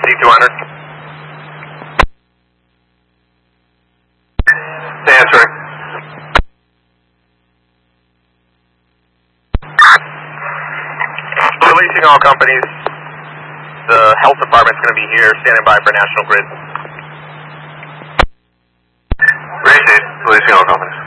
C200. Answering. Releasing all companies. The health department's going to be here, standing by for National Grid. Releasing all companies.